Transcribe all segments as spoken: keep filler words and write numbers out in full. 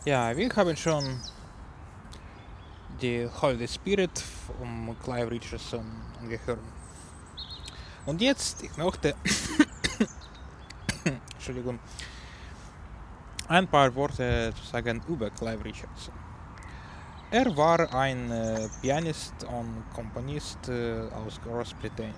Ja, wir haben schon die Holiday Spirit von Clive Richardson angehört. Und jetzt, ich möchte Entschuldigung, ein paar Worte zu sagen über Clive Richardson. Er war ein äh, Pianist und Komponist äh, aus Großbritannien.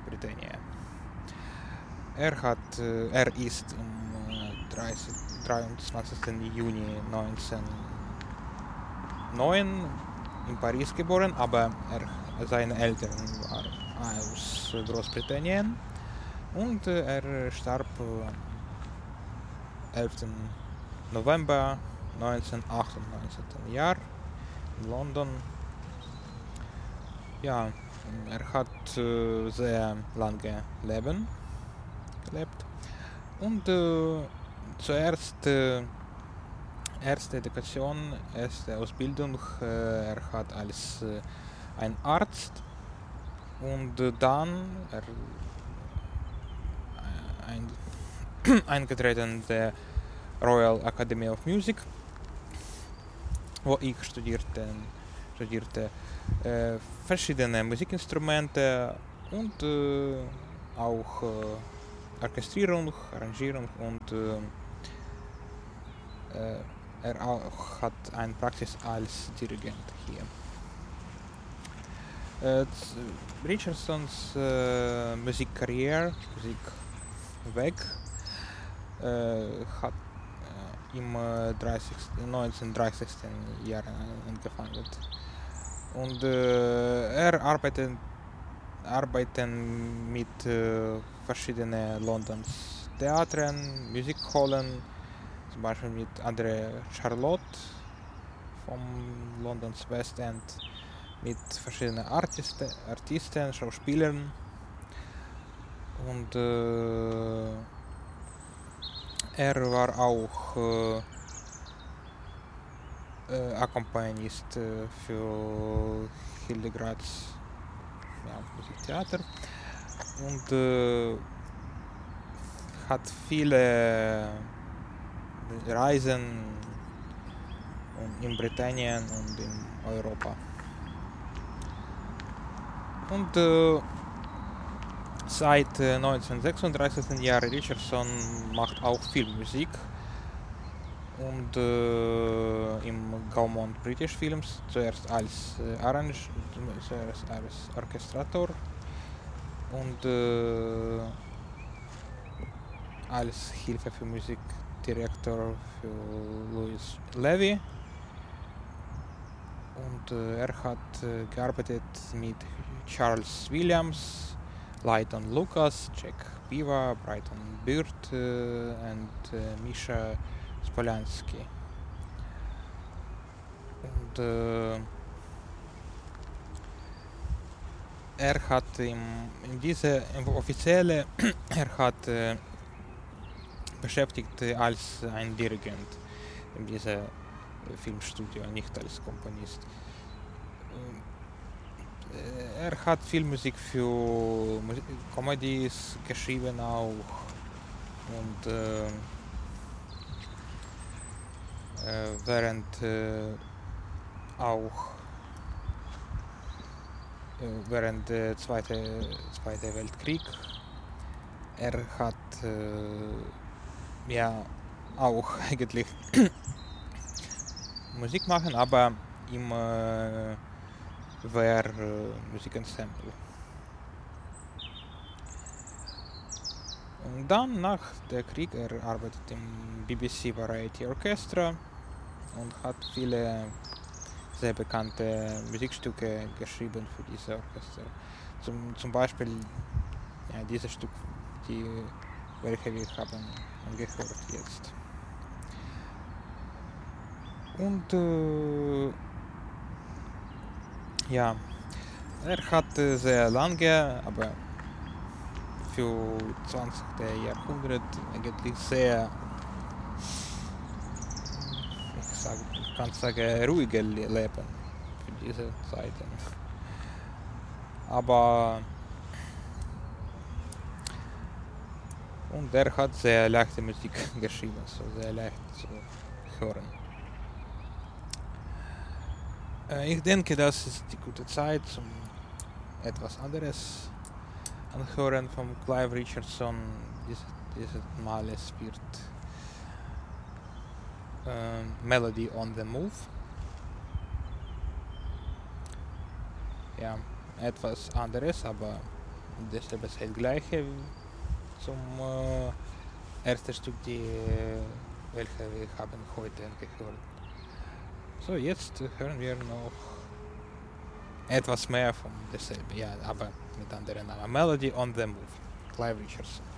Er, hat, äh, er ist am äh, dreiundzwanzigsten Juni neunzehnhundertneun in Paris geboren, aber er, seine Eltern waren aus Großbritannien und äh, er starb am elften November neunzehnhundertachtundneunzig Jahr in London. Ja, er hat äh, sehr lange Leben gelebt und äh, zuerst äh, erste Education, erste Ausbildung, äh, er hat als äh, ein Arzt und äh, dann er äh, ein, eingetreten der Royal Academy of Music, wo ich studierte, studierte äh, verschiedene Musikinstrumente und äh, auch äh, Orchestrierung, Arrangierung und äh, äh, er auch hat eine Praxis als Dirigent hier. Äh, Richardsons äh, Musikkarriere, Musikweg äh, hat äh, im äh, neunzehnhundertdreißigsten Jahr angefangen. Und äh, er arbeitet, arbeitet mit äh, verschiedenen Londons Theatern, Musikhallen, zum Beispiel mit André Charlotte vom Londons West End, mit verschiedenen Artisten, Artisten Schauspielern und äh, er war auch äh, äh, Akkompanist äh, für Hildegards ja, Musiktheater und äh, hat viele Reisen in Britannien und in Europa. Und äh, seit äh, neunzehnhundertsechsunddreißig Jahre Richardson macht auch Filmmusik und äh, im Gaumont British Films zuerst als äh, Arrange, zuerst als Orchestrator und äh, als Hilfe für Musikdirektor für Louis Levy. Und äh, er hat äh, gearbeitet mit Charles Williams, Leighton Lucas, Jack Piva, Brighton Beard äh, und äh, Misha Spolansky. Und äh, er hat im, in diese im offizielle er hat äh, beschäftigt als ein Dirigent in diesem Filmstudio, nicht als Komponist. Er hat viel Musik für Comedies geschrieben auch und äh, während äh, auch äh, während der zweite, zweite Weltkrieg er hat äh, ja auch eigentlich Musik machen, aber im äh, war äh, Musikensemble. Und dann nach dem Krieg er arbeitet im B B C Variety Orchestra und hat viele sehr bekannte Musikstücke geschrieben für diese Orchester. Zum, zum Beispiel ja, dieses Stück, die, welche wir haben angehört jetzt. Und äh, ja, er hat äh, sehr lange, aber für zwanzigsten Jahrhundert eigentlich sehr, ich, sag, ich kann sagen, ruhige Leben für diese Zeiten. Aber und er hat sehr leichte Musik geschrieben, so sehr leicht zu hören. Äh, ich denke, das ist die gute Zeit zum etwas anderes anhören von Clive Richardson. Dieses, dieses Mal es wird äh, Melody on the Move. Ja, etwas anderes, aber desto besser das gleiche zum äh, ersten Stück, die, äh, welche wir haben heute gehört. So, jetzt hören wir noch etwas mehr von derselben, ja, aber mit anderen Namen. Melody on the Move, Clive Richardson.